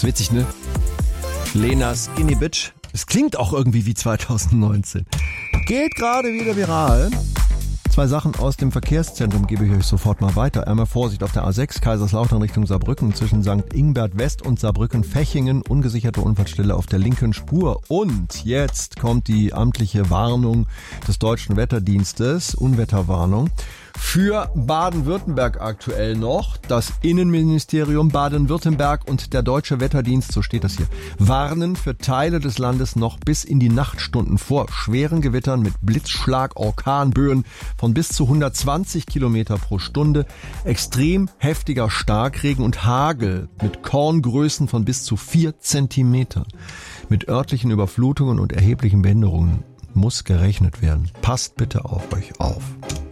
Witzig, ne? Lena Skinny Bitch. Es klingt auch irgendwie wie 2019. Geht gerade wieder viral. 2 Sachen aus dem Verkehrszentrum gebe ich euch sofort mal weiter. Einmal Vorsicht auf der A6, Kaiserslautern Richtung Saarbrücken, zwischen St. Ingbert West und Saarbrücken-Fechingen, ungesicherte Unfallstelle auf der linken Spur. Und jetzt kommt die amtliche Warnung des Deutschen Wetterdienstes, Unwetterwarnung, für Baden-Württemberg aktuell noch. Das Innenministerium Baden-Württemberg und der Deutsche Wetterdienst, so steht das hier, warnen für Teile des Landes noch bis in die Nachtstunden vor schweren Gewittern mit Blitzschlag, Orkanböen von bis zu 120 Kilometer pro Stunde, extrem heftiger Starkregen und Hagel mit Korngrößen von bis zu 4 Zentimetern. Mit örtlichen Überflutungen und erheblichen Behinderungen muss gerechnet werden. Passt bitte auf euch auf.